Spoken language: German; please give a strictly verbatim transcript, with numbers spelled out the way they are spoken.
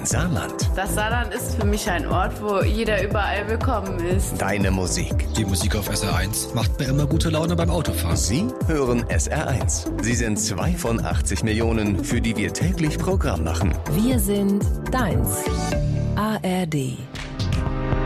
Saarland. Das Saarland ist für mich ein Ort, wo jeder überall willkommen ist. Deine Musik. Die Musik auf S R eins macht mir immer gute Laune beim Autofahren. Sie hören S R eins. Sie sind zwei von achtzig Millionen, für die wir täglich Programm machen. Wir sind deins. A R D.